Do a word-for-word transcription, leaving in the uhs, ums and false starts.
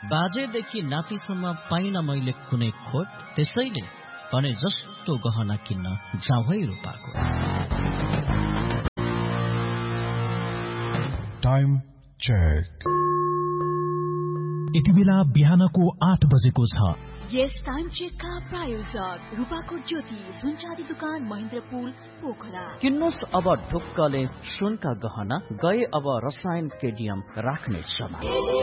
बाजेदेखि नातिसम्म पाइन मैले कुनै खोट, त्यसैले भने जस्तो गहना किन्न जाउँ है रूपाको। Time check. यति बेला बिहानको आठ बजेको छ। यस टाइम चेकका प्रायोजक रूपाकोट ज्योति सुनचाँदी दुकान महेन्द्रपुल पोखरा। किन्नुस् अब ढुक्कले सुनका गहना, गए अब रसायन केडियम राख्ने समय।